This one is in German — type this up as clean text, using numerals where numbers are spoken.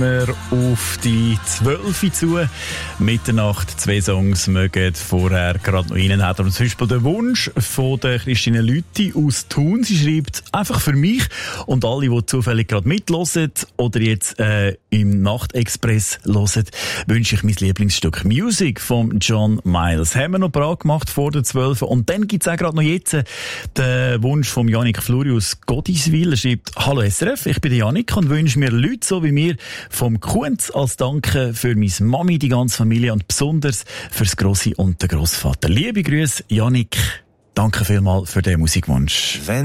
wir auf die 12 zu. Mitternacht, 2 Songs mögen vorher gerade noch reinhaben. Und zum Beispiel der Wunsch von der Christine Lüthi aus Thun. Sie schreibt, einfach für mich und alle, die zufällig gerade mithören oder jetzt im Nachtexpress hören, wünsche ich mein Lieblingsstück Music von John Miles. Haben wir noch brav gemacht vor der 12. Und dann gibt es auch gerade noch jetzt den Wunsch von Janik Fluri aus Godiswil. Er schreibt, hallo SRF, ich bin der Janik und wünsche mir Leute so wie mir vom Kunz als Danke für meine Mami, die ganze Familie und besonders fürs Grossi und den Grossvater. Liebe Grüße, Janik. Danke vielmals für den Musikwunsch.